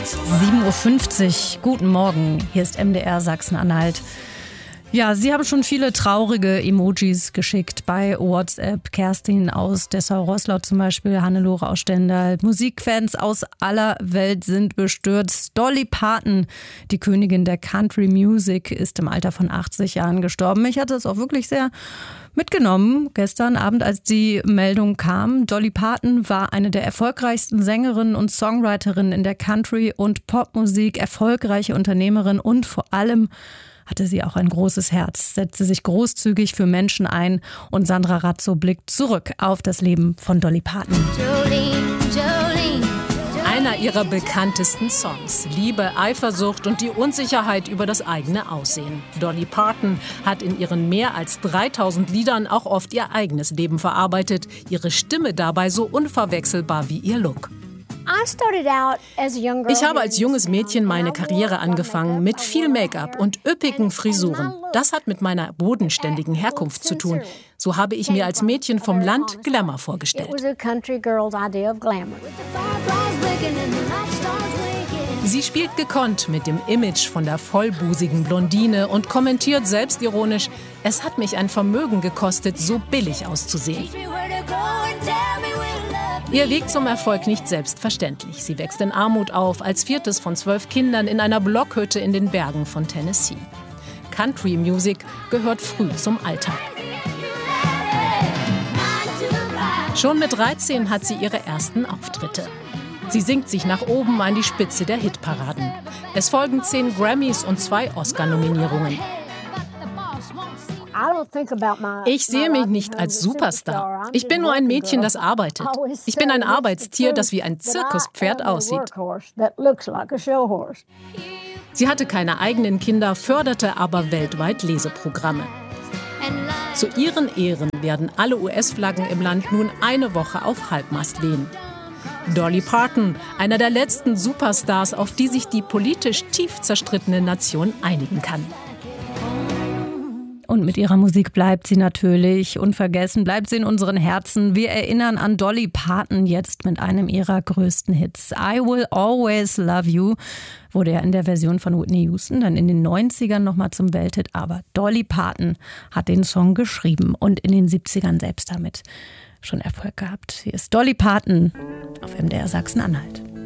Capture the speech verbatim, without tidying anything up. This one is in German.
sieben Uhr fünfzig, guten Morgen, hier ist M D R Sachsen-Anhalt. Ja, Sie haben schon viele traurige Emojis geschickt bei WhatsApp. Kerstin aus Dessau-Roßlau zum Beispiel, Hannelore aus Stendal. Musikfans aus aller Welt sind bestürzt. Dolly Parton, die Königin der Country Music, ist im Alter von achtzig Jahren gestorben. Mich hat es auch wirklich sehr mitgenommen gestern Abend, als die Meldung kam. Dolly Parton war eine der erfolgreichsten Sängerinnen und Songwriterinnen in der Country- und Popmusik, erfolgreiche Unternehmerin und vor allem hatte sie auch ein großes Herz, setzte sich großzügig für Menschen ein und Sandra Razzo blickt zurück auf das Leben von Dolly Parton. Jolene, Jolene, Jolene. Einer ihrer bekanntesten Songs, Liebe, Eifersucht und die Unsicherheit über das eigene Aussehen. Dolly Parton hat in ihren mehr als dreitausend Liedern auch oft ihr eigenes Leben verarbeitet, ihre Stimme dabei so unverwechselbar wie ihr Look. Ich habe als junges Mädchen meine Karriere angefangen mit viel Make-up und üppigen Frisuren. Das hat mit meiner bodenständigen Herkunft zu tun. So habe ich mir als Mädchen vom Land Glamour vorgestellt. Sie spielt gekonnt mit dem Image von der vollbusigen Blondine und kommentiert selbstironisch: Es hat mich ein Vermögen gekostet, so billig auszusehen. Ihr Weg zum Erfolg nicht selbstverständlich. Sie wächst in Armut auf, als viertes von zwölf Kindern in einer Blockhütte in den Bergen von Tennessee. Country Music gehört früh zum Alltag. Schon mit dreizehn hat sie ihre ersten Auftritte. Sie singt sich nach oben an die Spitze der Hitparaden. Es folgen zehn Grammys und zwei Oscar-Nominierungen. Ich sehe mich nicht als Superstar. Ich bin nur ein Mädchen, das arbeitet. Ich bin ein Arbeitstier, das wie ein Zirkuspferd aussieht. Sie hatte keine eigenen Kinder, förderte aber weltweit Leseprogramme. Zu ihren Ehren werden alle U S-Flaggen im Land nun eine Woche auf Halbmast wehen. Dolly Parton, einer der letzten Superstars, auf die sich die politisch tief zerstrittene Nation einigen kann. Und mit ihrer Musik bleibt sie natürlich unvergessen, bleibt sie in unseren Herzen. Wir erinnern an Dolly Parton jetzt mit einem ihrer größten Hits. I Will Always Love You wurde ja in der Version von Whitney Houston dann in den neunzigern nochmal zum Welthit. Aber Dolly Parton hat den Song geschrieben und in den siebzigern selbst damit schon Erfolg gehabt. Hier ist Dolly Parton auf M D R Sachsen-Anhalt.